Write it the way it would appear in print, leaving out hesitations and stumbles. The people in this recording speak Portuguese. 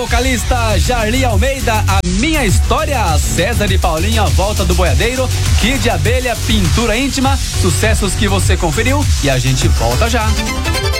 Vocalista Jarli Almeida, A Minha História, César e Paulinho, A Volta do Boiadeiro, Kid Abelha, Pintura Íntima, sucessos que você conferiu e a gente volta já.